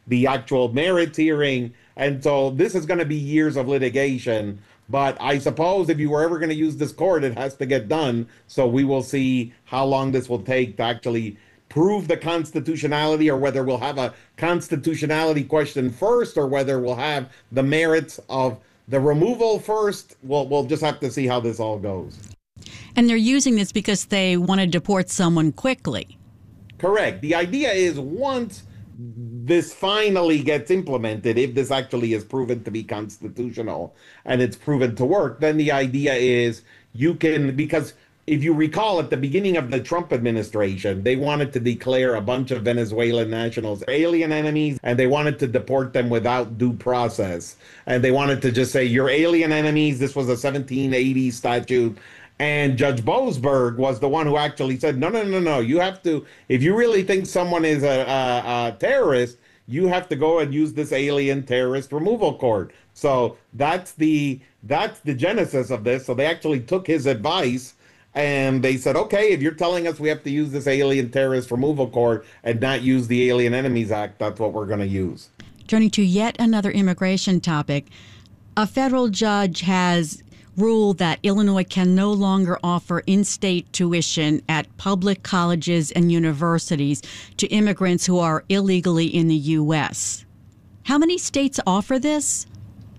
the actual merits hearing. And so this is going to be years of litigation. But I suppose if you were ever going to use this court, it has to get done. So we will see how long this will take to actually prove the constitutionality, or whether we'll have a constitutionality question first, or whether we'll have the merits of the removal first. We'll just have to see how this all goes. And they're using this because they want to deport someone quickly. Correct. The idea is, once this finally gets implemented, if this actually is proven to be constitutional and it's proven to work, then the idea is you can, because if you recall, at the beginning of the Trump administration, they wanted to declare a bunch of Venezuelan nationals alien enemies, and they wanted to deport them without due process. And they wanted to just say, you're alien enemies. This was a 1780 statute. And Judge Boasberg was the one who actually said, no, no, no, no. You have to, if you really think someone is a terrorist, you have to go and use this alien terrorist removal court. So that's the genesis of this. So they actually took his advice, and they said, okay, if you're telling us we have to use this alien terrorist removal court and not use the Alien Enemies Act, that's what we're going to use. Turning to yet another immigration topic, a federal judge has ruled that Illinois can no longer offer in-state tuition at public colleges and universities to immigrants who are illegally in the U.S. How many states offer this?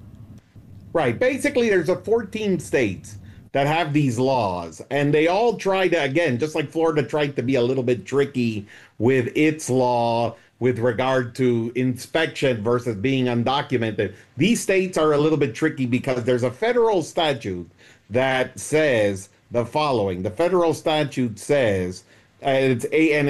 Right. Basically, there's 14 states that have these laws, and they all try to, again, just like Florida tried to be a little bit tricky with its law with regard to inspection versus being undocumented. These states are a little bit tricky because there's a federal statute that says the following. The federal statute says, it's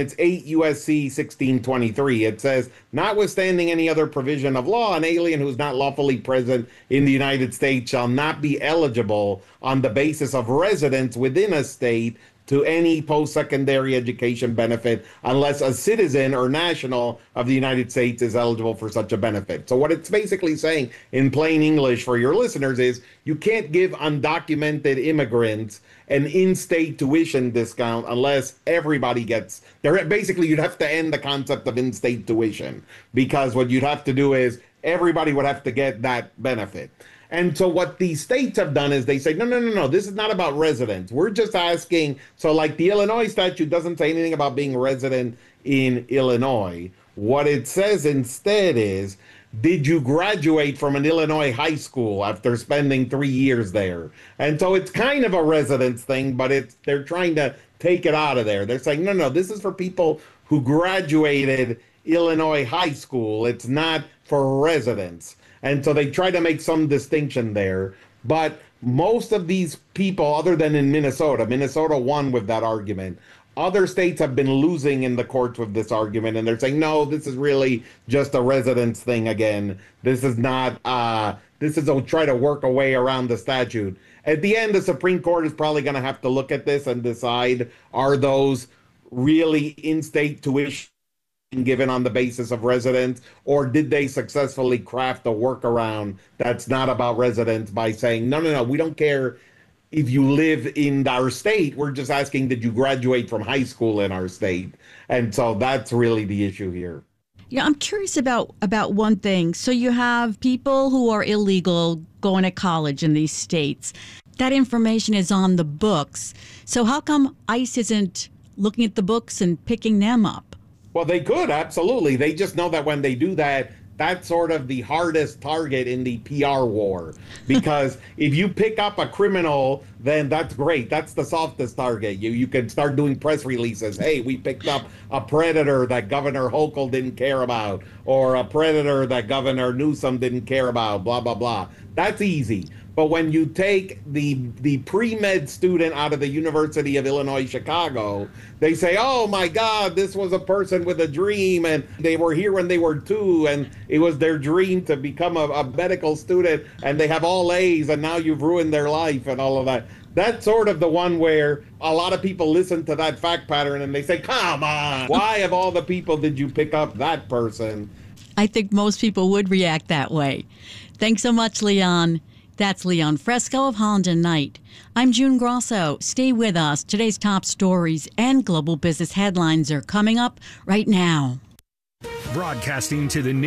8 USC 1623. It says, notwithstanding any other provision of law, an alien who is not lawfully present in the United States shall not be eligible on the basis of residence within a state to any post-secondary education benefit unless a citizen or national of the United States is eligible for such a benefit. So what it's basically saying in plain English for your listeners is you can't give undocumented immigrants an in-state tuition discount unless everybody gets there. Basically, you'd have to end the concept of in-state tuition, because what you'd have to do is everybody would have to get that benefit. And so what these states have done is they say, no, no, no, no, this is not about residence. We're just asking. So like the Illinois statute doesn't say anything about being resident in Illinois. What it says instead is, did you graduate from an Illinois high school after spending 3 years there? And so it's kind of a residence thing, but they're trying to take it out of there. They're saying, no, no, this is for people who graduated Illinois high school. It's not for residents. And so they try to make some distinction there. But most of these people, other than in Minnesota won with that argument. Other states have been losing in the courts with this argument, and they're saying, no, this is really just a residence thing again. This is not, this is a try to work a way around the statute. At the end, the Supreme Court is probably going to have to look at this and decide, are those really in-state tuition given on the basis of residence, or did they successfully craft a workaround that's not about residence by saying, no, no, no, we don't care if you live in our state. We're just asking, did you graduate from high school in our state? And so that's really the issue here. Yeah, I'm curious about one thing. So you have people who are illegal going to college in these states. That information is on the books. So how come ICE isn't looking at the books and picking them up? Well, they could, absolutely. They just know that when they do that, that's sort of the hardest target in the PR war. Because if you pick up a criminal, then that's great. That's the softest target. You can start doing press releases. Hey, we picked up a predator that Governor Hochul didn't care about, or a predator that Governor Newsom didn't care about, blah, blah, blah. That's easy. But when you take the pre-med student out of the University of Illinois, Chicago, they say, oh my God, this was a person with a dream, and they were here when they were 2, and it was their dream to become a medical student, and they have all A's, and now you've ruined their life and all of that. That's sort of the one where a lot of people listen to that fact pattern and they say, come on, why of all the people did you pick up that person? I think most people would react that way. Thanks so much, Leon. That's Leon Fresco of Holland and Knight. I'm June Grosso. Stay with us. Today's top stories and global business headlines are coming up right now. Broadcasting to the